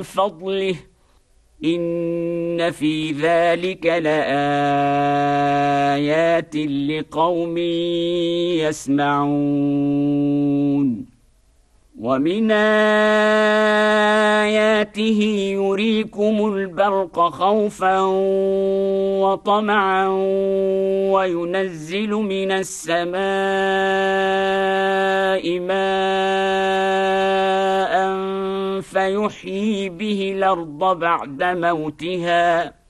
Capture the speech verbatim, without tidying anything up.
فضله إن في ذلك لآيات لقوم يسمعون ومن آياته يريكم البرق خوفا وطمعا وينزل من السماء ماء فيحيي به الأرض بعد موتها